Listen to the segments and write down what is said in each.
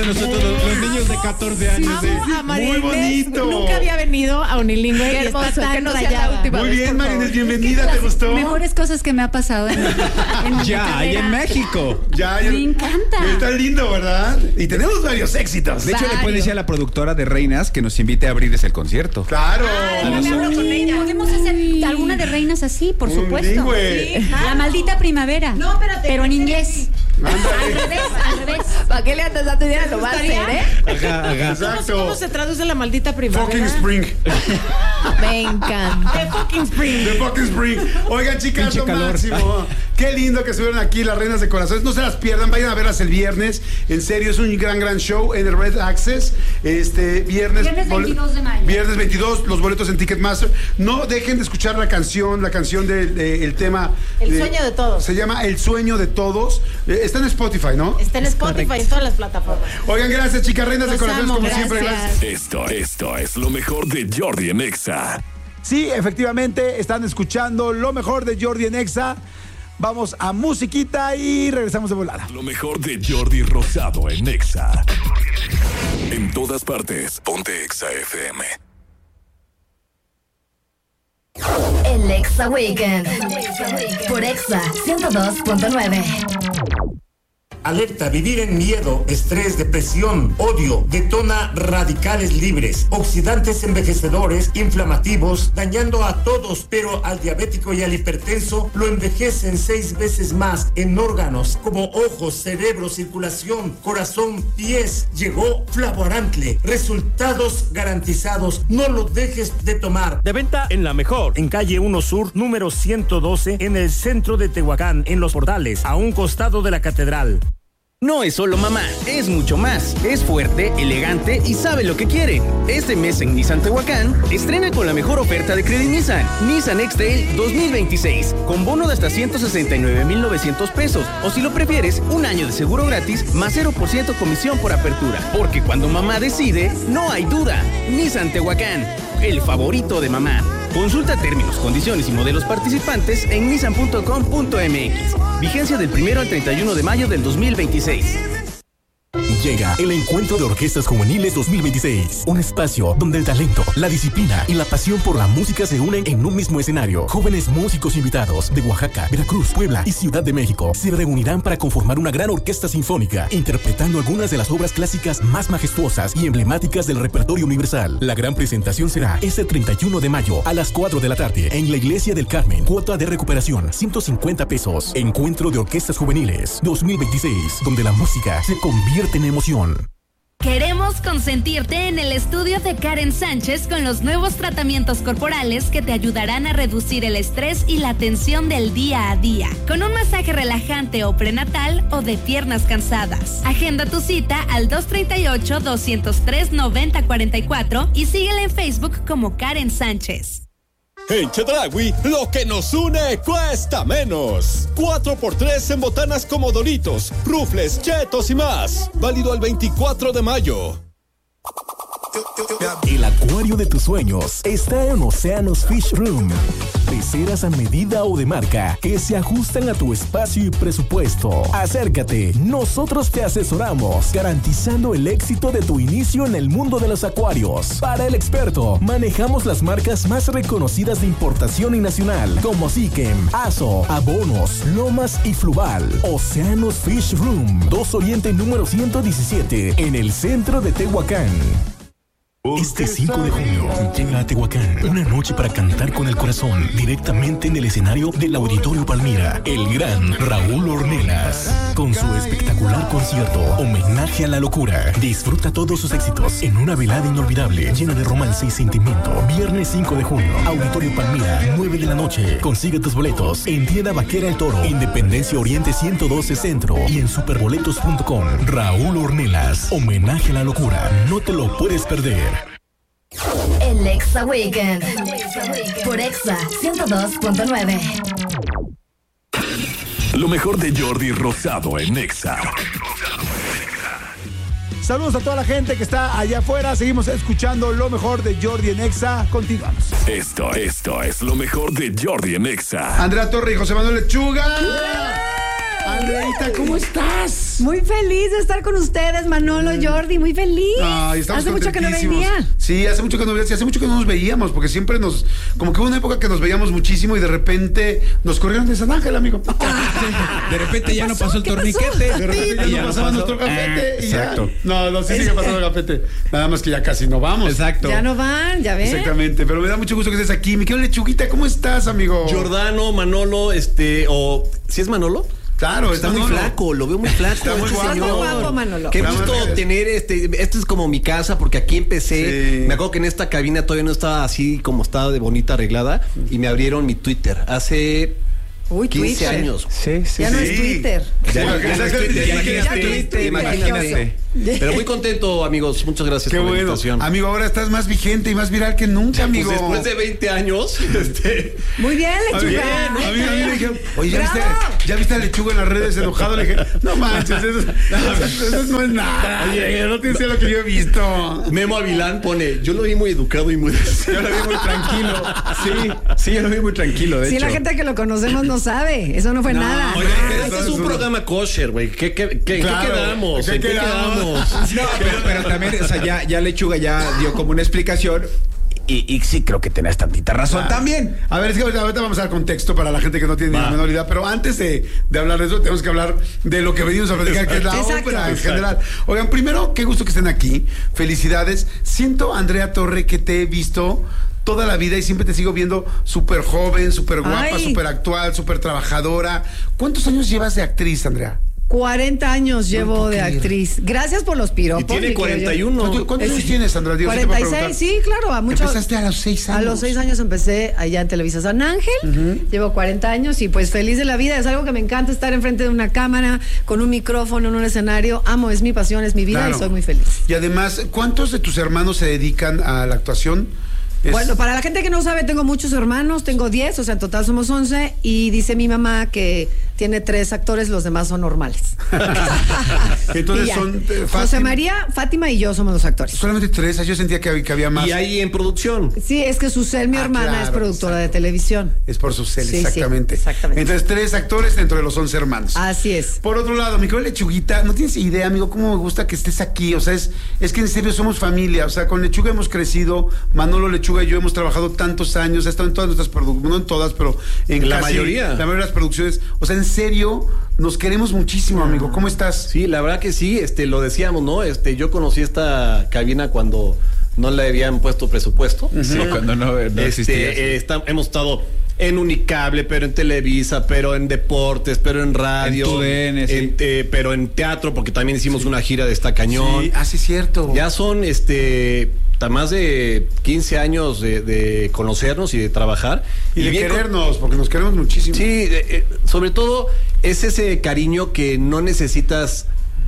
de nosotros, los niños de 14 años. Muy bonito. Nunca había venido a Unilingüe y está tan rayada. Muy bien, Marinés, bienvenida, ¿te gustó? Mejores cosas que me ha pasado en ya, y en México. Ya. Me encanta. Está lindo, ¿verdad? Y tenemos varios éxitos. De hecho, le puede decir a la productora de Reinas que nos invite a abrirles el concierto. Claro. Podemos hacer alguna de reinas así, por supuesto. Unilingüe. Sí, la maldita primavera. No, espérate. Pero en inglés. Al revés. ¿Para qué le andas dando idea? Lo va a hacer, Ajá. Exacto. ¿Cómo se traduce la maldita primavera? Fucking Spring. Me encanta. The fucking spring. The fucking Spring. Oigan, chicas, Pinche lo calor. máximo. Qué lindo que estuvieron aquí las Reinas de Corazones. No se las pierdan, vayan a verlas el viernes. En serio, es un gran show en el Red Access. Viernes 22 de mayo. Viernes 22, los boletos en Ticketmaster. No dejen de escuchar la canción del tema. El sueño de todos. Se llama El sueño de todos. Está en Spotify, ¿no? Está en Spotify y en todas las plataformas. Oigan, gracias, chicas, Reinas de Los Corazones, amo, como siempre. gracias. Esto es lo mejor de Jordi en Exa. Sí, efectivamente, están escuchando lo mejor de Jordi en Exa. Vamos a musiquita y regresamos de volada. Lo mejor de Jordi Rosado en Exa. En todas partes, ponte Exa FM. El Exa Weekend. Por Exa 102.9. Alerta, vivir en miedo, estrés, depresión, odio, detona radicales libres, oxidantes envejecedores, inflamativos, dañando a todos, pero al diabético y al hipertenso lo envejecen 6 veces más en órganos como ojos, cerebro, circulación, corazón, pies. Llegó Flavoarantle, resultados garantizados, no lo dejes de tomar. De venta en La Mejor, en calle 1 Sur, número 112, en el centro de Tehuacán, en Los Portales, a un costado de la catedral. No es solo mamá, es mucho más. Es fuerte, elegante y sabe lo que quiere. Este mes en Nissan Tehuacán, estrena con la mejor oferta de Credit Nissan. Nissan X-Trail 2026, con bono de hasta 169,900 pesos. O si lo prefieres, un año de seguro gratis, más 0% comisión por apertura. Porque cuando mamá decide, no hay duda. Nissan Tehuacán, el favorito de mamá. Consulta términos, condiciones y modelos participantes en nissan.com.mx. Vigencia del 1 al 31 de mayo del 2026. Llega el Encuentro de Orquestas Juveniles 2026. Un espacio donde el talento, la disciplina y la pasión por la música se unen en un mismo escenario. Jóvenes músicos invitados de Oaxaca, Veracruz, Puebla y Ciudad de México se reunirán para conformar una gran orquesta sinfónica, interpretando algunas de las obras clásicas más majestuosas y emblemáticas del repertorio universal. La gran presentación será este 31 de mayo a las 4 de la tarde en la Iglesia del Carmen. Cuota de recuperación, 150 pesos. Encuentro de Orquestas Juveniles 2026, donde la música se convierte en emoción. Queremos consentirte en el estudio de Karen Sánchez con los nuevos tratamientos corporales que te ayudarán a reducir el estrés y la tensión del día a día, con un masaje relajante o prenatal o de piernas cansadas. Agenda tu cita al 238-203-9044 y síguela en Facebook como Karen Sánchez. En Chedraui, lo que nos une cuesta menos. 4x3 en botanas como Doritos, Rufles, Chetos y más. Válido al 24 de mayo. El acuario de tus sueños está en Océanos Fish Room. Peceras a medida o de marca que se ajustan a tu espacio y presupuesto. Acércate, nosotros te asesoramos, garantizando el éxito de tu inicio en el mundo de los acuarios. Para el experto, manejamos las marcas más reconocidas de importación y nacional, como Sikem, Aso, Abonos, Lomas y Fluval. Océanos Fish Room, 2 Oriente número 117, en el centro de Tehuacán. Este 5 de junio llega a Tehuacán una noche para cantar con el corazón directamente en el escenario del Auditorio Palmira. El gran Raúl Ornelas con su espectacular concierto Homenaje a la Locura. Disfruta todos sus éxitos en una velada inolvidable llena de romance y sentimiento. Viernes 5 de junio, Auditorio Palmira, 9 de la noche. Consigue tus boletos en Tienda Vaquera El Toro, Independencia Oriente 112 Centro y en superboletos.com. Raúl Ornelas, Homenaje a la Locura. No te lo puedes perder. El Exa Weekend. Por Exa 102.9. Lo mejor de Jordi Rosado en Exa. Saludos a toda la gente que está allá afuera. Seguimos escuchando lo mejor de Jordi en Exa. Continuamos. Esto es lo mejor de Jordi en Exa. Andrea Torre y José Manuel Lechuga. Andreita, ¿cómo estás? Muy feliz de estar con ustedes, Manolo, Jordi, muy feliz. Hace mucho que no venía. Sí, hace mucho que no venías, hace mucho que no nos veíamos, porque siempre como que hubo una época que nos veíamos muchísimo y de repente nos corrieron de San Ángel, amigo. De repente ya no pasó el torniquete. De repente ya no pasaba nuestro gafete. Exacto. No, sí sigue pasando el gafete. Nada más que ya casi no vamos. Exacto. Ya no van, ya ven. Exactamente, pero me da mucho gusto que estés aquí. Mi querido Lechuguita, ¿cómo estás, amigo? Giordano, Manolo, ¿sí es Manolo? Claro, está muy flaco, lo veo muy flaco. Está muy guapo, Manolo. Qué gusto tener esto es como mi casa, porque aquí empecé. Sí. Me acuerdo que en esta cabina todavía no estaba así como estaba de bonita arreglada y me abrieron mi Twitter hace 15 Twitter. años. Sí. Ya no es Twitter. Ya no es Twitter. Imagínate. Pero muy contento, amigos. Muchas gracias por la invitación. Amigo, ahora estás más vigente y más viral que nunca, amigo. Pues después de 20 años. Muy bien, Lechuga. A mí me dijeron, oye, ¿ya viste a Lechuga en las redes enojado? Le dije, no manches, eso no es nada. Oye, no tienes lo que yo he visto. Memo Avilán pone, yo lo vi muy educado y muy... Yo lo vi muy tranquilo. Sí, yo lo vi muy tranquilo, de hecho. Sí, la gente que lo conocemos no sabe. Eso no fue nada. Oye, este es un programa kosher, güey. ¿Qué quedamos? ¿Qué quedamos? No, pero también, o sea, ya Lechuga ya dio como una explicación. Y sí creo que tenés tantita razón también. A ver, es que ahorita vamos a dar contexto para la gente que no tiene ni la menor idea, pero antes de hablar de eso, tenemos que hablar de lo que venimos a platicar, que es la ópera en general. Oigan, primero, qué gusto que estén aquí. Felicidades. Siento, Andrea Torre, que te he visto toda la vida y siempre te sigo viendo súper joven, súper guapa, súper actual, súper trabajadora. ¿Cuántos años llevas de actriz, Andrea? 40 años llevo de actriz. Gracias por los piropos. Y tiene 41. ¿Cuántos años tienes, Sandra? 46, sí, claro. Empezaste a los 6 años. A los 6 años empecé allá en Televisa San Ángel. Llevo 40 años y pues feliz de la vida. Es algo que me encanta, estar enfrente de una cámara, con un micrófono, en un escenario. Amo, es mi pasión, es mi vida y soy muy feliz. Y además, ¿cuántos de tus hermanos se dedican a la actuación? Bueno, para la gente que no sabe, tengo muchos hermanos, tengo 10, o sea, en total somos 11, y dice mi mamá que tiene 3 actores, los demás son normales. Entonces son José María, Fátima y yo somos los actores. Solamente 3, yo sentía que había más. ¿Y ahí en producción? Sí, es que Susel, mi hermana, es productora de televisión. Es por Susel, sí, exactamente. Sí, exactamente. Entonces 3 actores dentro de los 11 hermanos. Así es. Por otro lado, mi querida Lechuguita, no tienes idea, amigo, cómo me gusta que estés aquí. O sea, es que en serio somos familia. O sea, con Lechuga hemos crecido, Manolo, Lechuga y yo hemos trabajado tantos años, ha estado en todas nuestras producciones, no en todas, pero en la mayoría de las producciones. O sea, en serio, nos queremos muchísimo, amigo. ¿Cómo estás? Sí, la verdad que sí, lo decíamos, ¿no? Yo conocí esta cabina cuando no le habían puesto presupuesto. Sí, cuando no existía. Hemos estado en Unicable, pero en Televisa, pero en deportes, pero en radio, en TUDN, pero en teatro, porque también hicimos una gira de Está Cañón. Sí, cierto. Ya son más de 15 años de conocernos y de trabajar. Y de querernos, porque nos queremos muchísimo. Sí, sobre todo es ese cariño que no necesitas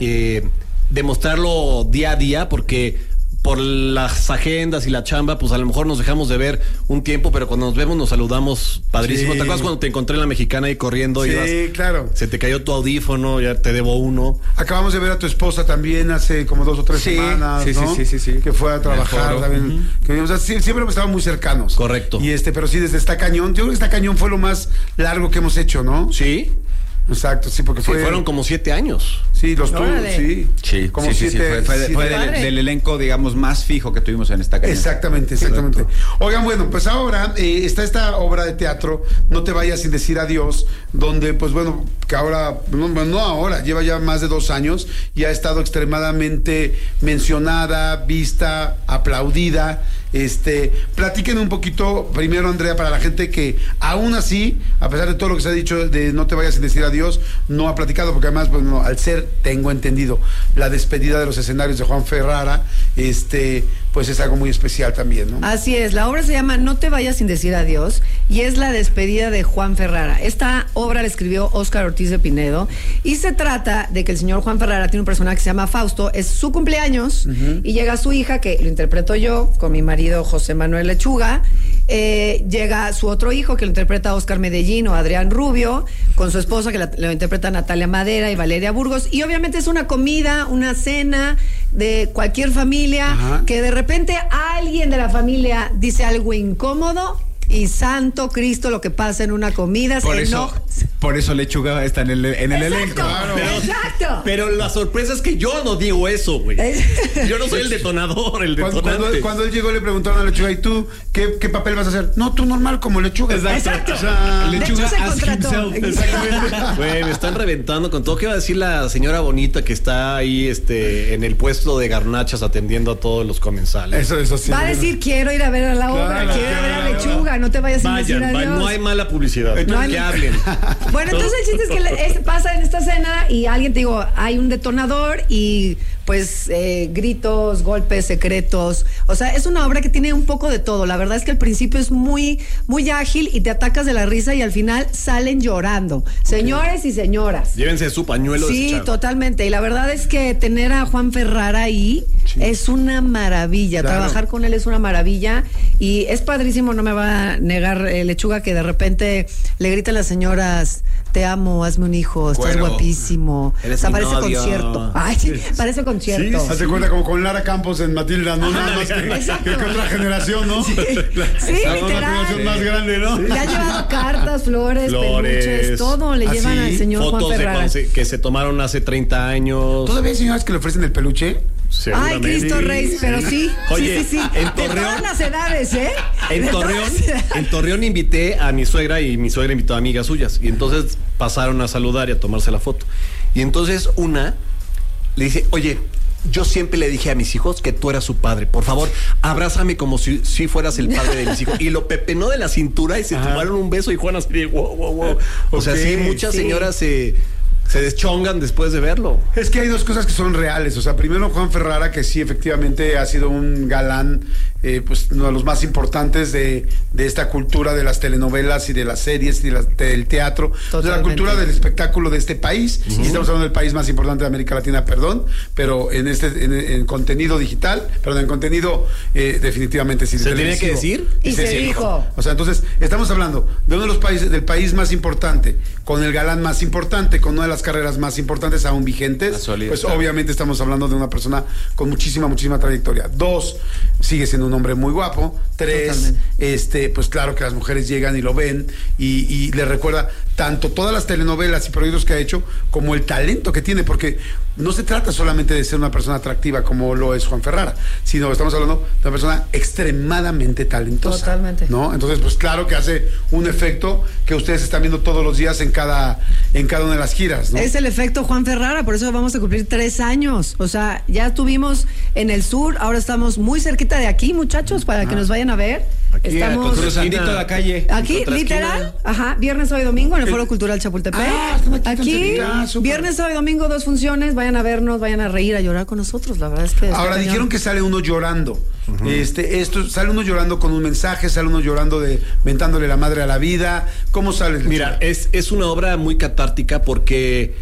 demostrarlo día a día, porque por las agendas y la chamba, pues a lo mejor nos dejamos de ver un tiempo, pero cuando nos vemos nos saludamos padrísimo. Sí. ¿Te acuerdas cuando te encontré en la Mexicana ahí corriendo? Sí, claro. Se te cayó tu audífono, ya te debo uno. Acabamos de ver a tu esposa también hace como 2 o 3 semanas, ¿no? Sí. Que fue a trabajar también. Que, o sea, siempre hemos estado muy cercanos. Correcto. Y pero sí, desde Está Cañón. Yo creo que Está Cañón fue lo más largo que hemos hecho, ¿no? Sí. Exacto, sí, porque fueron como 7 años. Sí, los tuyos, sí. Como 7. Fue del elenco, digamos, más fijo que tuvimos en Esta Cañón. Exactamente. Oigan, bueno, pues ahora está esta obra de teatro, No te vayas sin decir adiós, donde, pues bueno, que ahora, no ahora, lleva ya más de 2 años y ha estado extremadamente mencionada, vista, aplaudida. Platíquenme un poquito, primero, Andrea, para la gente que aún así, a pesar de todo lo que se ha dicho de No te vayas sin decir adiós, no ha platicado, porque además, bueno, al ser, tengo entendido, la despedida de los escenarios de Juan Ferrara, pues es algo muy especial también, ¿no? Así es, la obra se llama No te vayas sin decir adiós y es la despedida de Juan Ferrara. Esta obra la escribió Óscar Ortiz de Pinedo y se trata de que el señor Juan Ferrara tiene un personaje que se llama Fausto, es su cumpleaños y llega su hija, que lo interpreto yo, con mi marido José Manuel Lechuga, llega su otro hijo, que lo interpreta Óscar Medellín o Adrián Rubio, con su esposa, que lo interpreta Natalia Madera y Valeria Burgos, y obviamente es una comida, una cena de cualquier familia, que de repente alguien de la familia dice algo incómodo y santo Cristo lo que pasa en una comida. Por eso Lechuga está en el elenco. Claro. Exacto. Pero la sorpresa es que yo no digo eso, güey. Yo no soy el detonador, el detonante. Cuando él llegó le preguntaron a Lechuga, ¿y tú qué papel vas a hacer? No, tú normal como Lechuga. Exacto. O sea, Lechuga as himself. Güey, me están reventando con todo. ¿Qué va a decir la señora bonita que está ahí en el puesto de garnachas atendiendo a todos los comensales? Eso sí. Va a decir, quiero ir a ver a la obra, quiero ir a ver a Lechuga, no te vayas sin decir adiós. No hay mala publicidad. Que hablen. Bueno, entonces el chiste es que pasa en esta escena y alguien te digo, hay un detonador y pues gritos, golpes, secretos. O sea, es una obra que tiene un poco de todo. La verdad es que al principio es muy, muy ágil y te atacas de la risa y al final salen llorando. Señores y señoras. Llévense su pañuelo desechado. Sí, totalmente. Y la verdad es que tener a Juan Ferrara ahí es una maravilla. Claro. Trabajar con él es una maravilla. Y es padrísimo, no me va a negar Lechuga, que de repente le gritan las señoras: te amo, hazme un hijo, estás guapísimo. Eres o sea, mi parece novio. concierto. Ay, sí, parece concierto. Sí, hazte cuenta como con Lara Campos en Matilda, no nada más que otra generación, ¿no? Sí, Una literal. generación más grande, ¿no? Le han llevado cartas, flores, peluches, todo le llevan al señor fotos Juan Ferrara. que se tomaron hace 30 años. ¿Todavía hay señoras que le ofrecen el peluche? Ay, Cristo Rey, pero sí. Oye, sí. en De Torreón, todas las edades, ¿eh? En Torreón invité a mi suegra y mi suegra invitó a amigas suyas. Y entonces pasaron a saludar y a tomarse la foto. Y entonces una le dice: oye, yo siempre le dije a mis hijos que tú eras su padre. Por favor, abrázame como si fueras el padre de mis hijos. Y lo pepenó de la cintura y se tomaron un beso y Juan así de wow. O sea, sí, muchas señoras se deschongan después de verlo. Es que hay dos cosas que son reales. O sea, primero Juan Ferrara, que sí efectivamente ha sido un galán, pues uno de los más importantes de esta cultura de las telenovelas y de las series y del teatro, de la cultura del espectáculo de este país. Y estamos hablando del país más importante de América Latina, perdón, pero en contenido digital, en contenido definitivamente sí. ¿Se tenía que decir? Y se dijo. O sea, entonces estamos hablando de uno de los países, del país más importante, con el galán más importante, con una de las carreras más importantes aún vigentes. Pues obviamente estamos hablando de una persona con muchísima trayectoria. 2, sigue siendo un hombre muy guapo. 3, pues claro que las mujeres llegan y lo ven y le recuerda tanto todas las telenovelas y proyectos que ha hecho como el talento que tiene, porque no se trata solamente de ser una persona atractiva como lo es Juan Ferrara, sino estamos hablando de una persona extremadamente talentosa. Totalmente. ¿No? Entonces, pues claro que hace un efecto que ustedes están viendo todos los días en cada una de las giras, ¿no? Es el efecto Juan Ferrara, por eso vamos a cumplir 3 años. O sea, ya estuvimos en el sur, ahora estamos muy cerquita de aquí, muchachos, para que nos vayan a ver. Aquí, estamos cruzandito a la calle. Aquí, literal, viernes, sábado y domingo en el Foro Cultural Chapultepec. Aquí, viernes, sábado y domingo, 2 funciones. Vayan a vernos, vayan a reír, a llorar con nosotros. La verdad es que ahora dijeron que sale uno llorando. Sale uno llorando con un mensaje, sale uno llorando mentándole la madre a la vida. ¿Cómo sale? Mira, es una obra muy catártica porque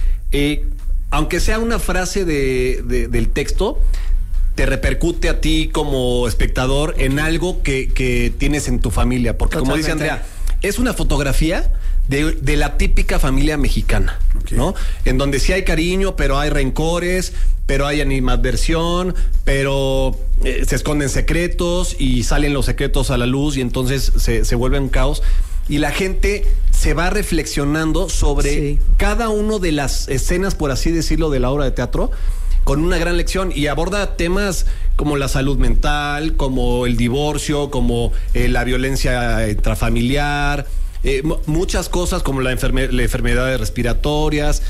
aunque sea una frase del texto, te repercute a ti como espectador en algo que tienes en tu familia. Porque como dice Andrea, es una fotografía de la típica familia mexicana, ¿no? En donde sí hay cariño, pero hay rencores, pero hay animadversión, pero se esconden secretos y salen los secretos a la luz y entonces se vuelve un caos. Y la gente se va reflexionando sobre cada una de las escenas, por así decirlo, de la obra de teatro, con una gran lección, y aborda temas como la salud mental, como el divorcio, como la violencia intrafamiliar, muchas cosas como las enfermedades respiratorias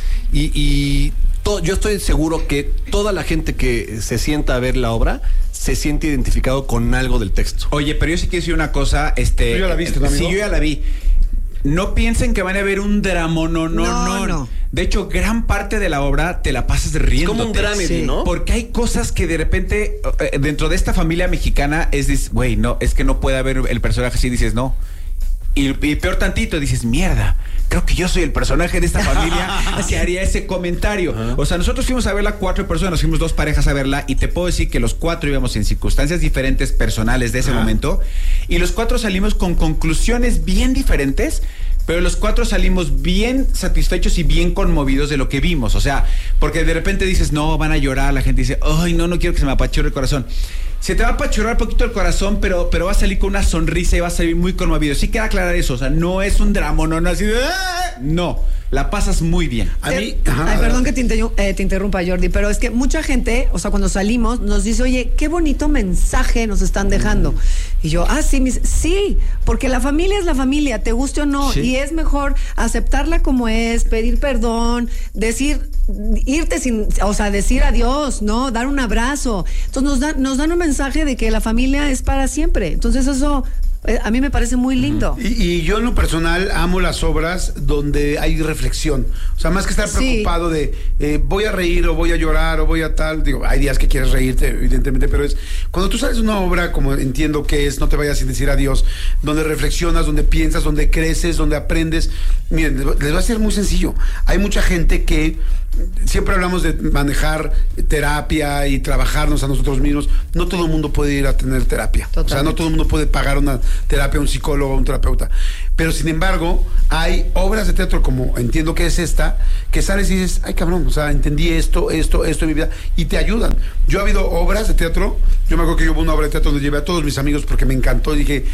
y yo estoy seguro que toda la gente que se sienta a ver la obra se siente identificado con algo del texto. Oye, pero yo sí quiero decir una cosa, ¿Tú ya la viste, amigo? Sí, yo ya la vi. No piensen que van a ver un drama, no. De hecho, gran parte de la obra te la pasas riéndote. Es como un dramedy, ¿no? Porque hay cosas que de repente, dentro de esta familia mexicana, güey, no, es que no puede haber el personaje así, dices, no. Y peor tantito, dices, mierda, creo que yo soy el personaje de esta familia que haría ese comentario. O sea, nosotros fuimos a verla 4 personas, fuimos 2 parejas a verla, y te puedo decir que los 4 íbamos en circunstancias diferentes personales de ese momento, y los 4 salimos con conclusiones bien diferentes, pero los 4 salimos bien satisfechos y bien conmovidos de lo que vimos. O sea, porque de repente dices, no, van a llorar, la gente dice, ay, no quiero que se me apachurre el corazón. Se te va a apachurrar un poquito el corazón, pero va a salir con una sonrisa y va a salir muy conmovido. Sí, quiero aclarar eso. O sea, no es un drama, no así de... No. la pasas muy bien. A mí, Ay, perdón que te interrumpa, Jordi, pero es que mucha gente, o sea, cuando salimos, nos dice, oye, qué bonito mensaje nos están dejando. Y yo, sí, sí, porque la familia es la familia, te guste o no, y es mejor aceptarla como es, pedir perdón, irte decir adiós, ¿no? Dar un abrazo. Entonces nos dan un mensaje de que la familia es para siempre. Entonces eso a mí me parece muy lindo. Y yo en lo personal amo las obras donde hay reflexión. O sea, más que estar preocupado de voy a reír o voy a llorar o voy a tal. Digo, hay días que quieres reírte, evidentemente, pero es cuando tú sales de una obra, como entiendo que es No te vayas sin decir adiós, donde reflexionas, donde piensas, donde creces, donde aprendes. Miren, les va a ser muy sencillo. Hay mucha gente que siempre hablamos de manejar terapia y trabajarnos a nosotros mismos. No todo el mundo puede ir a tener terapia. Totalmente. O sea, no todo el mundo puede pagar una terapia a un psicólogo, a un terapeuta. Pero sin embargo, hay obras de teatro como entiendo que es esta, que sales y dices, ay cabrón, o sea, entendí esto en mi vida, y te ayudan. Yo ha habido obras de teatro, yo me acuerdo que hubo una obra de teatro donde llevé a todos mis amigos porque me encantó,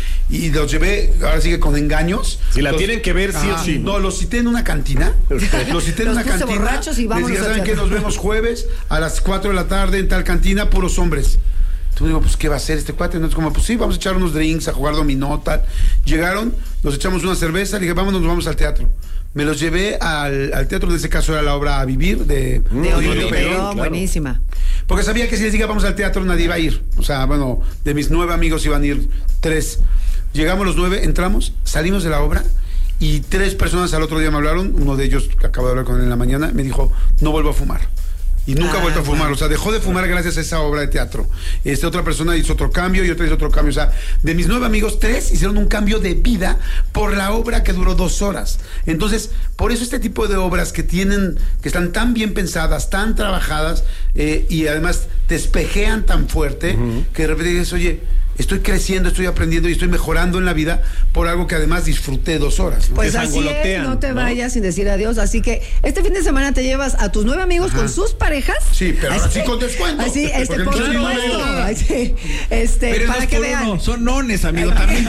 y los llevé, ahora sí que con engaños. Si la tienen que ver, sí o sí. No, los cité en una cantina. Los cité en una cantina. Borrachos y les dije, ¿saben qué? Nos vemos jueves a las 4 de la tarde en tal cantina, puros hombres. Tú digo, pues, ¿qué va a hacer este cuate? Entonces, como, pues sí, vamos a echar unos drinks, a jugar dominó, tal. Llegaron, nos echamos una cerveza, le dije, vamos al teatro. Me los llevé al teatro, en ese caso era la obra A Vivir, de Ovidio Perón, buenísima. Porque sabía que si les diga vamos al teatro, nadie iba a ir. O sea, bueno, de mis 9 amigos iban a ir 3. Llegamos los 9, entramos, salimos de la obra, y 3 personas al otro día me hablaron. Uno de ellos, que acabo de hablar con él en la mañana, me dijo, no vuelvo a fumar. Y nunca ha vuelto a fumar, o sea, dejó de fumar gracias a esa obra de teatro. Otra persona hizo otro cambio y otra hizo otro cambio. O sea, de mis 9 amigos, 3 hicieron un cambio de vida por la obra que duró 2 horas. Entonces, por eso este tipo de obras que están tan bien pensadas, tan trabajadas, y además te espejean tan fuerte, que de repente dices, oye, estoy creciendo, estoy aprendiendo y estoy mejorando en la vida por algo que además disfruté 2 horas, ¿no? Pues así es, no te vayas sin decir adiós. Así que este fin de semana te llevas a tus 9 amigos con sus parejas. Sí, pero así con descuento. Así, por supuesto. Pero para que vean. Son nones, amigo, también.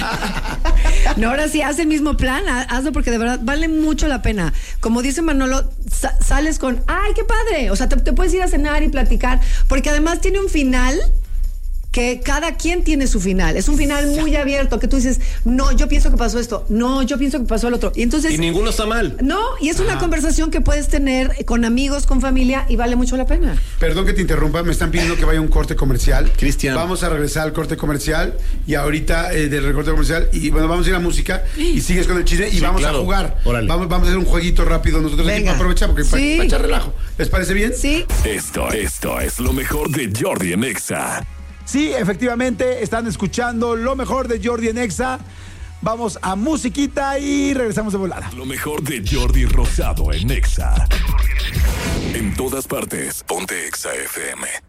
No, ahora sí, haz el mismo plan, hazlo porque de verdad vale mucho la pena. Como dice Manolo, sales con, ¡ay, qué padre! O sea, te puedes ir a cenar y platicar, porque además tiene un final que cada quien tiene su final. Es un final muy abierto, que tú dices, no, yo pienso que pasó esto, no, yo pienso que pasó el otro. Y entonces, y ninguno está mal. No, y es una conversación que puedes tener con amigos, con familia, y vale mucho la pena. Perdón que te interrumpa, me están pidiendo que vaya a un corte comercial. Cristian. Vamos a regresar al corte comercial, y ahorita del corte comercial, y bueno, vamos a ir a música, y sigues con el chisme, y vamos a jugar. Vamos a hacer un jueguito rápido nosotros aquí para aprovechar, porque para echar relajo. ¿Les parece bien? Sí. Esto es lo mejor de Jordi en Exa. Sí, efectivamente, están escuchando lo mejor de Jordi en Exa. Vamos a musiquita y regresamos de volada. Lo mejor de Jordi Rosado en Exa. En todas partes, ponte Exa FM.